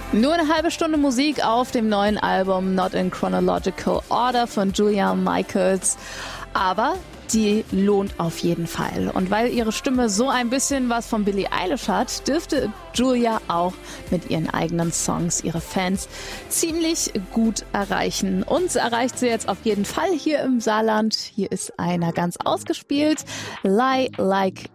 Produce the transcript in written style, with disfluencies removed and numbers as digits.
Nur eine halbe Stunde Musik auf dem neuen Album Not in Chronological Order von Julia Michaels. Aber die lohnt auf jeden Fall. Und weil ihre Stimme so ein bisschen was von Billie Eilish hat, dürfte Julia auch mit ihren eigenen Songs ihre Fans ziemlich gut erreichen. Uns erreicht sie jetzt auf jeden Fall hier im Saarland. Hier ist einer ganz ausgespielt. Lie Like